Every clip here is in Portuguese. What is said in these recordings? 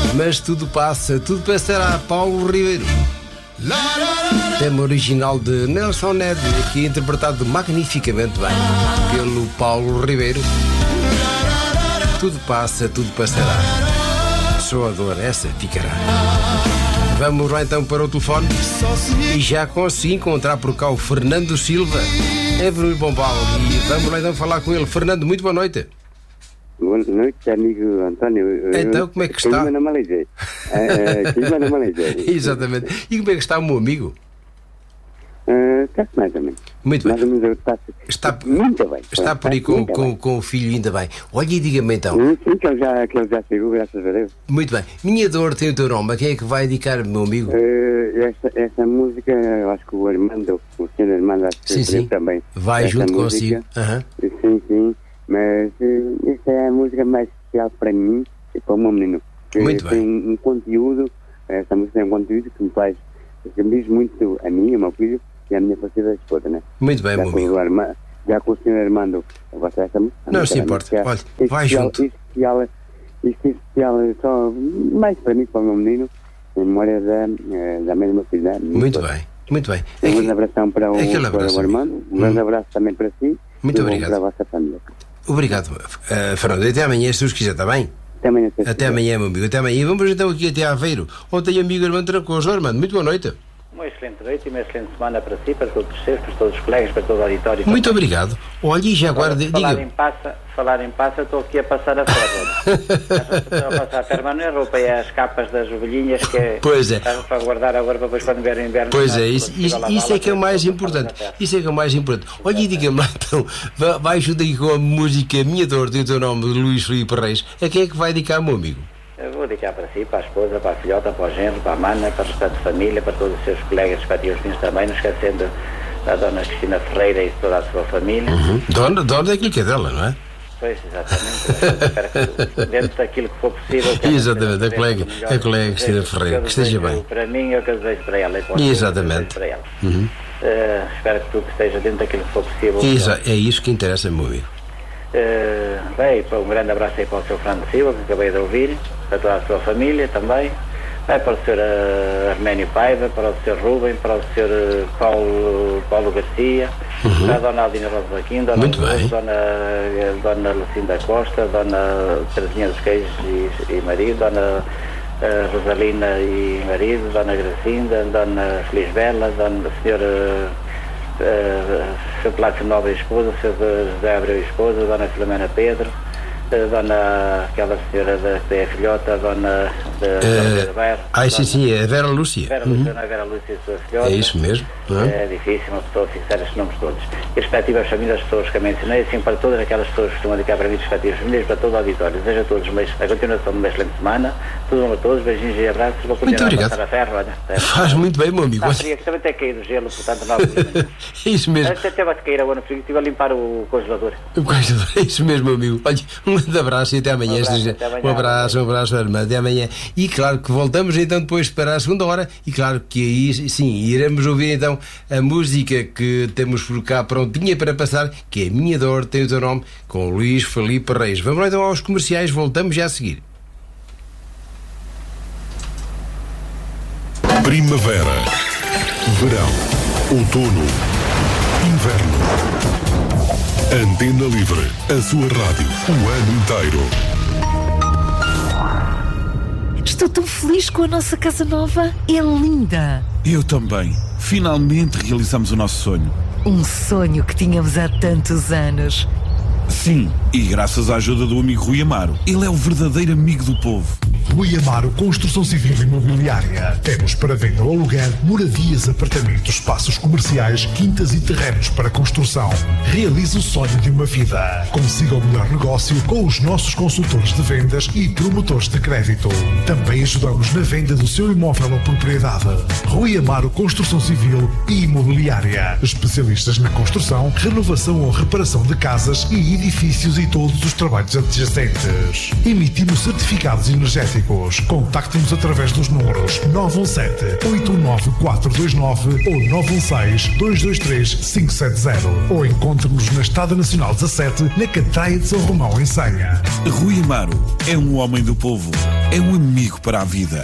Mas tudo passa, tudo passará. Paulo Ribeiro. Tema original de Nelson Ned, aqui interpretado magnificamente bem pelo Paulo Ribeiro. Tudo passa, tudo passará. Só a dor, essa ficará. Vamos lá então para o telefone. E já consegui encontrar por cá o Fernando Silva, em Bruno Pombal. E vamos lá então falar com ele. Fernando, muito boa noite. Boa noite, amigo António. Então, como é que está? Exatamente. E como é que está o meu amigo? Está mais ou menos. Muito bem. Está muito bem. Está por aí com o filho, ainda bem. Olha e diga-me então. Sim, que ele já chegou, graças a Deus. Muito bem. Minha dor tem o teu nome. A quem é que vai dedicar, meu amigo? Esta música, eu acho que o senhor Armando, acho que sim. também. Vai junto consigo. Sim. Mas esta é a música mais especial para mim e para o meu menino. Muito bem. Tem um conteúdo, esta música tem um conteúdo que me diz muito a mim, ao meu filho e à minha falecida esposa, né? Muito bem, meu amigo. Já com o senhor Armando, eu gosto desta música. Não se importa. Olha, vai junto. Isto é especial só mais para mim, para o meu menino, em memória da mesma filha. Muito bem. Um grande abração para o Armando, um grande abraço também para si. Muito obrigado. Para a vossa família. Obrigado, Fernando. Até amanhã, se Deus quiser, está bem? Até amanhã, meu amigo. Até amanhã. E vamos então aqui até Aveiro, onde tenho amigo Armando Trancoso. Armando, muito boa noite. Uma excelente noite e uma excelente semana para si, para todos os seus, para todos os colegas, para todo o auditório. Muito obrigado. Olha, e já agora diga... Falar em passa, estou aqui a passar a ferro. Estou a passar a ferro, não é roupa, é as capas das ovelhinhas que é... Pois é. Para guardar agora para depois quando vier o inverno. Pois é, isso é que é o mais importante. Isso é que é o mais importante. Olha, e diga-me lá então, vai junto aí com a música Minha Dor, tem o teu nome, de Luís Filipe Reis. A quem é que vai dedicar, meu amigo? Eu vou dedicar para si, para a esposa, para a filhota, para o genro, para a mana, para o restante de família, para todos os seus colegas respectivos também, não esquecendo da dona Cristina Ferreira e toda a sua família. Dona daquilo que é dela, não é? Pois, exatamente. Espero que dentro daquilo que for possível... Exatamente, a colega Cristina Ferreira, que esteja bem. Para mim é o que eu desejo para ela. Exatamente. Para ela. Espero que tudo esteja dentro daquilo que for possível. É isso que interessa, meu amigo. Um grande abraço aí para o Sr. Fernando Silva, que acabei de ouvir, para toda a sua família também, para o Sr. Arménio Paiva, para o Sr. Rubem, para o Sr. Paulo Garcia, para a Dona Aldina Rosaquim, Dona Luz, Dona Lucinda Costa, Dona Terezinha dos Queijos e marido, Dona Rosalina e marido, Dona Gracinda, Dona Felisbela, Sr. Sr. Plácio Nova e esposa, Sr. José Abreu e esposa, Dona Filomena Pedro, aquela senhora que é a filhota, Dona Vera. Sim, é a Vera Lúcia. Dona Vera Lúcia e sua filhota. É isso mesmo. É difícil uma pessoa fixar estes nomes todos. E respectivas famílias, as pessoas que eu mencionei, assim para todas aquelas pessoas que estão a dedicar para mim, respectivas famílias, para todo o auditório. Desejo a todos a continuação de uma excelente semana. Tudo bom a todos, beijinhos e abraços. Vou continuar a passar a ferro. Olha, faz muito bem, meu amigo. Fria, que também tem caído gelo, portanto não há problema. Isso mesmo. Até vai cair agora no frio, estive a limpar o congelador. É isso mesmo, meu amigo. Olha, um grande abraço e até amanhã. Um abraço, Armando. Até amanhã. E claro que voltamos então depois para a segunda hora. E claro que aí sim, iremos ouvir então a música que temos por cá prontinha para passar, que é Minha Dor, tem o teu nome, com Luís Filipe Reis. Vamos lá então aos comerciais, voltamos já a seguir. Primavera, verão, outono, inverno. Antena Livre, a sua rádio, o ano inteiro. Estou tão feliz com a nossa casa nova. É linda. Eu também. Finalmente realizamos o nosso sonho. Um sonho que tínhamos há tantos anos. Sim, e graças à ajuda do amigo Rui Amaro. Ele é o verdadeiro amigo do povo. Rui Amaro Construção Civil e Imobiliária. Temos para venda ou aluguer moradias, apartamentos, espaços comerciais, quintas e terrenos para construção. Realize o sonho de uma vida. Consiga o melhor negócio com os nossos consultores de vendas e promotores de crédito. Também ajudamos na venda do seu imóvel ou propriedade. Rui Amaro Construção Civil e Imobiliária. Especialistas na construção, renovação ou reparação de casas e edifícios e todos os trabalhos adjacentes. Emitimos certificados energéticos. Contacte-nos através dos números 917-819-429 ou 916-223-570 ou encontre-nos na Estrada Nacional 17, na Catraia de São Romão, em Senha. Rui Amaro é um homem do povo. é um amigo para a vida.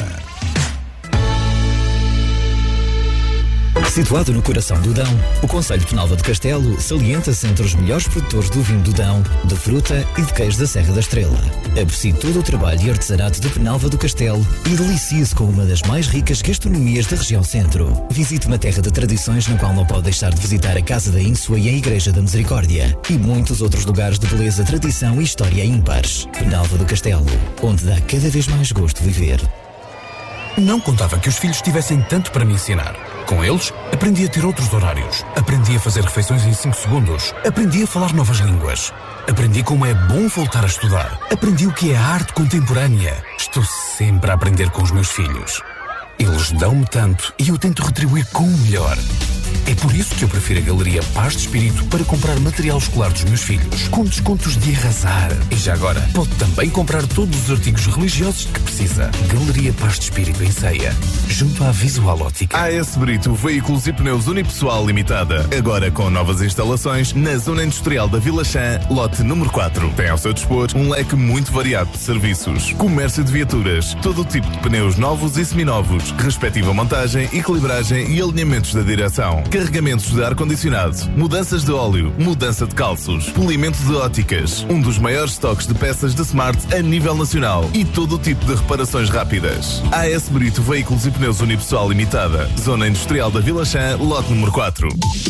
Situado no coração do Dão, o concelho de Penalva do Castelo salienta-se entre os melhores produtores do vinho do Dão, de fruta e de queijo da Serra da Estrela. Aprecie todo o trabalho e artesanato de Penalva do Castelo e delicie-se com uma das mais ricas gastronomias da região centro. Visite uma terra de tradições na qual não pode deixar de visitar a Casa da Ínsua e a Igreja da Misericórdia e muitos outros lugares de beleza, tradição e história ímpares. Penalva do Castelo, onde dá cada vez mais gosto viver. Não contava que os filhos tivessem tanto para me ensinar. Com eles, aprendi a ter outros horários. Aprendi a fazer refeições em 5 segundos. Aprendi a falar novas línguas. Aprendi como é bom voltar a estudar. Aprendi o que é a arte contemporânea. Estou sempre a aprender com os meus filhos. Eles dão-me tanto e eu tento retribuir com o melhor. É por isso que eu prefiro a Galeria Paz de Espírito para comprar material escolar dos meus filhos, com descontos de arrasar. E já agora, pode também comprar todos os artigos religiosos que precisa. Galeria Paz de Espírito em Ceia, junto à Visual Ótica. AS Brito Veículos e Pneus Unipessoal Limitada. Agora com novas instalações na Zona Industrial da Vila Chã, lote número 4. Tem ao seu dispor um leque muito variado de serviços. Comércio de viaturas, todo o tipo de pneus novos e seminovos, respectiva montagem, equilibragem e alinhamentos da direção. Carregamentos de ar-condicionado, mudanças de óleo, mudança de calços, polimento de óticas, um dos maiores estoques de peças de Smart a nível nacional e todo o tipo de reparações rápidas. AS Brito Veículos e Pneus Unipessoal Limitada, Zona Industrial da Vila Chã, lote número 4.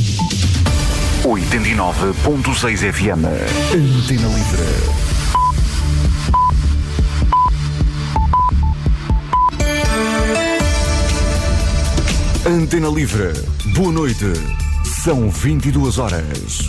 89.6 FM, Antena Livre. Antena Livre, boa noite, são 22 horas.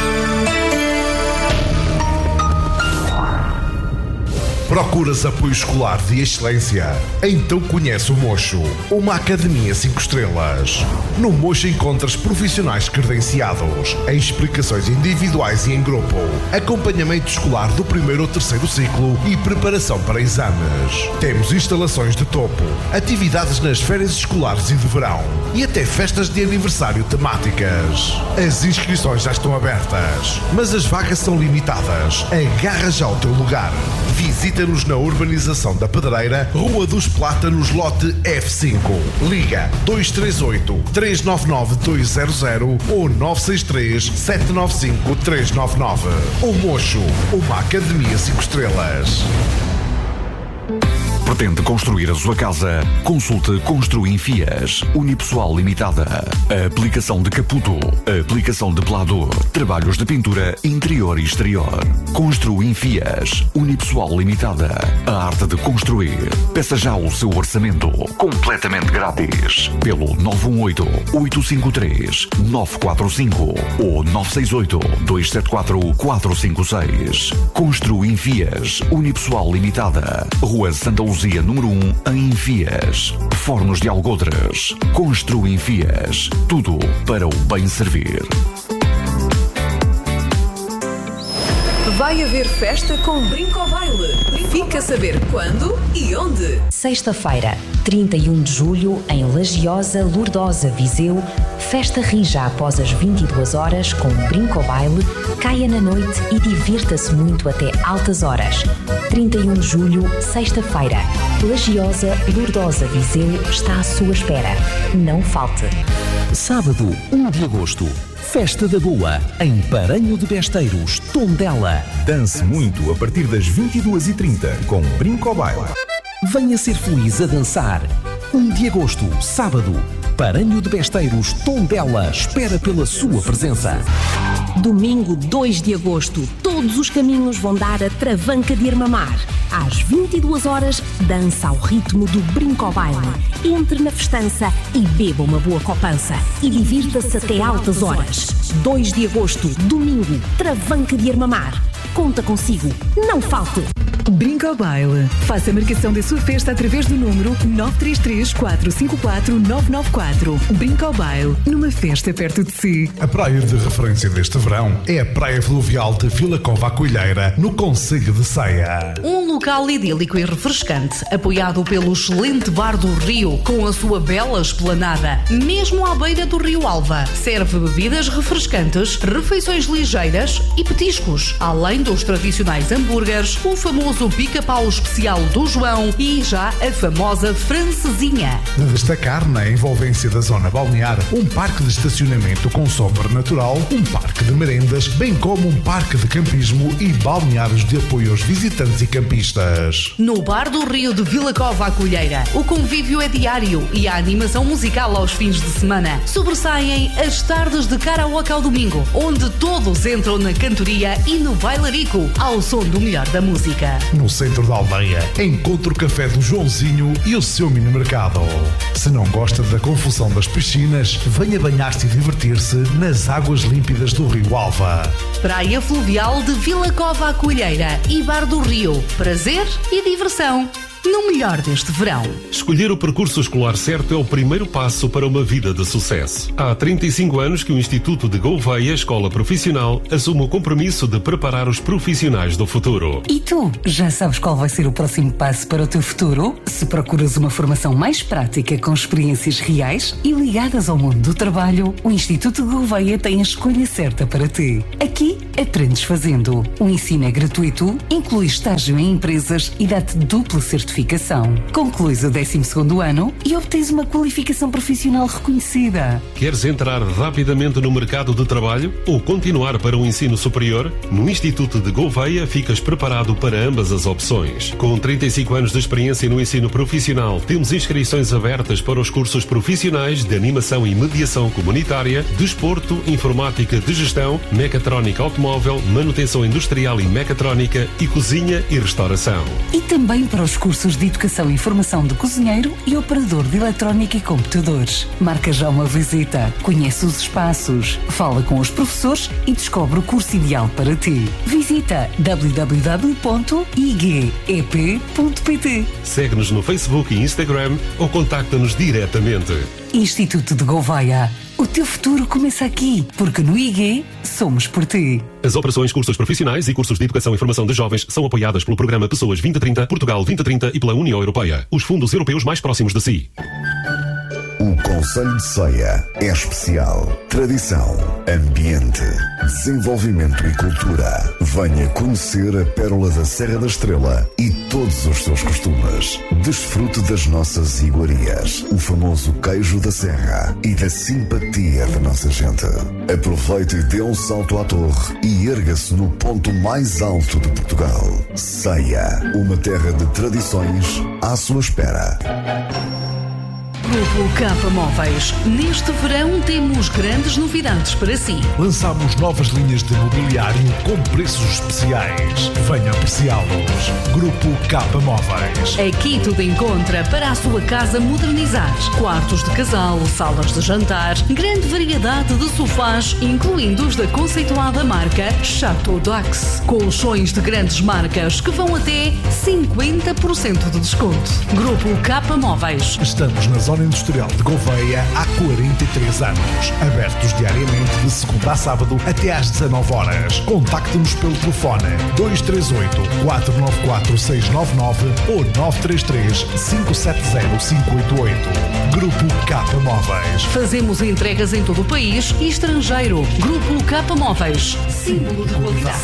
Procuras apoio escolar de excelência? Então conhece o Mocho, uma academia 5 estrelas. No Mocho encontras profissionais credenciados, em explicações individuais e em grupo, acompanhamento escolar do 1º ou 3º ciclo e preparação para exames. Temos instalações de topo, atividades nas férias escolares e de verão e até festas de aniversário temáticas. As inscrições já estão abertas, mas as vagas são limitadas. Agarra já o teu lugar. Visita-nos na urbanização da Pedreira, Rua dos Plátanos, lote F5. Liga 238-399-200 ou 963-795-399. O Mocho, uma academia 5 estrelas. Pretende construir a sua casa? Consulte Construim Fias, Unipessoal Limitada. A aplicação de caputo, a aplicação de pelador, trabalhos de pintura interior e exterior. Construim Fias, Unipessoal Limitada. A arte de construir. Peça já o seu orçamento, completamente grátis, pelo 918-853-945 ou 968-274-456. Construim Fias, Unipessoal Limitada. Rua Santa Luzia, número 1, em Fias. Fornos de Algodres. Construim Fias. Tudo para o bem servir. Vai haver festa com Brinco ao Baile. Fica a saber quando e onde. Sexta-feira, 31 de julho, em Lagiosa, Lourdosa, Viseu, festa rija após as 22 horas com Brinco ao Baile, caia na noite e divirta-se muito até altas horas. 31 de julho, sexta-feira, Lagiosa, Lourdosa, Viseu está à sua espera. Não falte. Sábado, 1 de agosto. Festa da Boa, em Paranho de Besteiros, Tondela. Dance muito a partir das 22h30 com Brinco ao Baile. Venha ser feliz a dançar. 1 de agosto, sábado, Paranho de Besteiros, Tondela, espera pela sua presença. Domingo, 2 de agosto, todos os caminhos vão dar a Travanca de Irmamar. Às 22 horas, dança ao ritmo do Brinco ao Baile. Entre na festança e beba uma boa copança. E divirta-se até altas horas. 2 de agosto, domingo, Travanca de Irmamar. Conta consigo, não falte! Brinco ao Baile. Faça a marcação da sua festa através do número 933-454-994. Brinco ao Baile, numa festa perto de si. A praia de referência deste verão é a Praia Fluvial de Vila Cova à Coilheira, no concelho de Ceia. Um local idílico e refrescante, apoiado pelo excelente bar do Rio, com a sua bela esplanada, mesmo à beira do Rio Alva. Serve bebidas refrescantes, refeições ligeiras e petiscos, além dos tradicionais hambúrgueres, o famoso temos o pica-pau especial do João e já a famosa francesinha. De destacar na envolvência da zona balnear, um parque de estacionamento com sombra natural, um parque de merendas, bem como um parque de campismo e balneários de apoio aos visitantes e campistas. No Bar do Rio de Vila Cova à Colheira, o convívio é diário e a animação musical aos fins de semana. Sobressaem as tardes de karaoke ao domingo, onde todos entram na cantoria e no bailarico, ao som do melhor da música. No centro da aldeia, encontra o café do Joãozinho e o seu mini-mercado. Se não gosta da confusão das piscinas, venha banhar-se e divertir-se nas águas límpidas do Rio Alva. Praia Fluvial de Vila Cova à Colheira e Bar do Rio. Prazer e diversão no melhor deste verão. Escolher o percurso escolar certo é o primeiro passo para uma vida de sucesso. Há 35 anos que o Instituto de Gouveia, Escola Profissional, assume o compromisso de preparar os profissionais do futuro. E tu, já sabes qual vai ser o próximo passo para o teu futuro? Se procuras uma formação mais prática com experiências reais e ligadas ao mundo do trabalho, o Instituto de Gouveia tem a escolha certa para ti. Aqui, aprendes fazendo. O ensino é gratuito, inclui estágio em empresas e dá-te dupla certificação. Concluis o 12º ano e obtens uma qualificação profissional reconhecida. Queres entrar rapidamente no mercado de trabalho ou continuar para o ensino superior? No Instituto de Gouveia ficas preparado para ambas as opções. Com 35 anos de experiência no ensino profissional, temos inscrições abertas para os cursos profissionais de animação e mediação comunitária, desporto, informática de gestão, mecatrónica automóvel, manutenção industrial e mecatrónica e cozinha e restauração. E também para os cursos de educação e formação de cozinheiro e operador de eletrónica e computadores. Marca já uma visita, conhece os espaços, fala com os professores e descobre o curso ideal para ti. Visita www.igep.pt. Segue-nos no Facebook e Instagram ou contacta-nos diretamente. Instituto de Gouveia. O teu futuro começa aqui, porque no IG somos por ti. As operações, cursos profissionais e cursos de educação e formação de jovens são apoiadas pelo Programa Pessoas 2030, Portugal 2030 e pela União Europeia, os fundos europeus mais próximos de si. O Concelho de Ceia é especial. Tradição, ambiente, desenvolvimento e cultura. Venha conhecer a pérola da Serra da Estrela e todos os seus costumes. Desfrute das nossas iguarias, o famoso queijo da serra e da simpatia da nossa gente. Aproveite e dê um salto à torre e erga-se no ponto mais alto de Portugal. Ceia, uma terra de tradições à sua espera. Grupo Capa Móveis. Neste verão temos grandes novidades para si. Lançamos novas linhas de mobiliário com preços especiais. Venha apreciá-los. Grupo Capa Móveis. Aqui tudo encontra para a sua casa modernizar. Quartos de casal, salas de jantar, grande variedade de sofás, incluindo os da conceituada marca Chateau d'Ax. Colchões de grandes marcas que vão até 50% de desconto. Grupo Capa Móveis. Estamos na Zona Industrial de Gouveia há 43 anos. Abertos diariamente de segunda a sábado até às 19 horas. Contacte-nos pelo telefone 238 494 699 ou 933 570 588. Grupo Capa Móveis. Fazemos entregas em todo o país e estrangeiro. Grupo Capa Móveis. Símbolo de qualidade.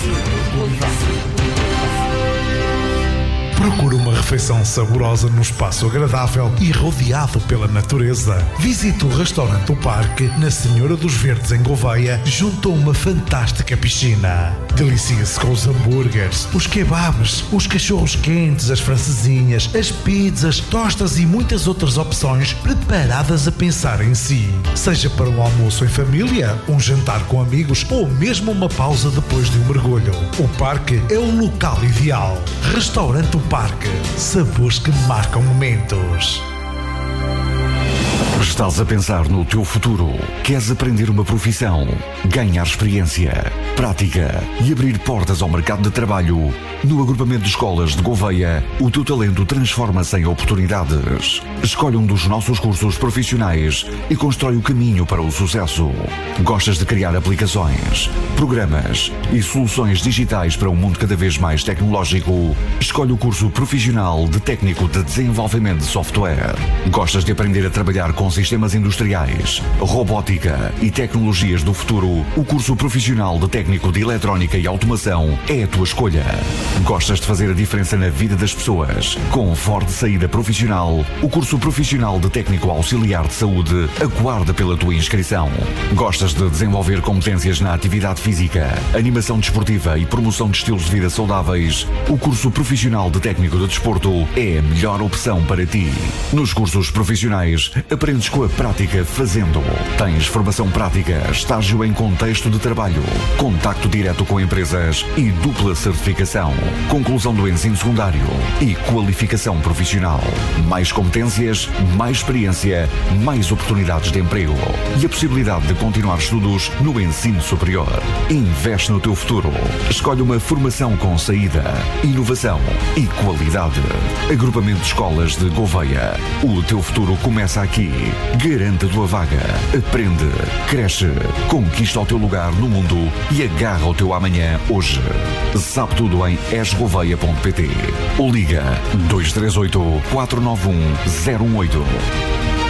Procure uma refeição saborosa num espaço agradável e rodeado pela natureza. Visite o restaurante O Parque, na Senhora dos Verdes, em Gouveia, junto a uma fantástica piscina. Delicie-se com os hambúrgueres, os kebabs, os cachorros quentes, as francesinhas, as pizzas, tostas e muitas outras opções preparadas a pensar em si. Seja para um almoço em família, um jantar com amigos ou mesmo uma pausa depois de um mergulho. O Parque é o local ideal. Restaurante O Parque, sabores que marcam momentos. Estás a pensar no teu futuro? Queres aprender uma profissão? Ganhar experiência, prática e abrir portas ao mercado de trabalho? No agrupamento de escolas de Gouveia, o teu talento transforma-se em oportunidades. Escolhe um dos nossos cursos profissionais e constrói o caminho para o sucesso. Gostas de criar aplicações, programas e soluções digitais para um mundo cada vez mais tecnológico? Escolhe o curso profissional de técnico de desenvolvimento de software. Gostas de aprender a trabalhar com sistemas industriais, robótica e tecnologias do futuro, o curso profissional de técnico de eletrónica e automação é a tua escolha. Gostas de fazer a diferença na vida das pessoas? Com forte saída profissional, o curso profissional de técnico auxiliar de saúde aguarda pela tua inscrição. Gostas de desenvolver competências na atividade física, animação desportiva e promoção de estilos de vida saudáveis? O curso profissional de técnico de desporto é a melhor opção para ti. Nos cursos profissionais, aprendes com a prática fazendo. Tens formação prática, estágio em contexto de trabalho, contacto direto com empresas e dupla certificação, conclusão do ensino secundário e qualificação profissional. Mais competências, mais experiência, mais oportunidades de emprego e a possibilidade de continuar estudos no ensino superior. Investe no teu futuro. Escolhe uma formação com saída, inovação e qualidade. Agrupamento de Escolas de Gouveia. O teu futuro começa aqui. Garante a tua vaga. Aprende, cresce, conquista o teu lugar no mundo e agarra o teu amanhã hoje. Sabe tudo em esgouveia.pt ou liga 238 491 018.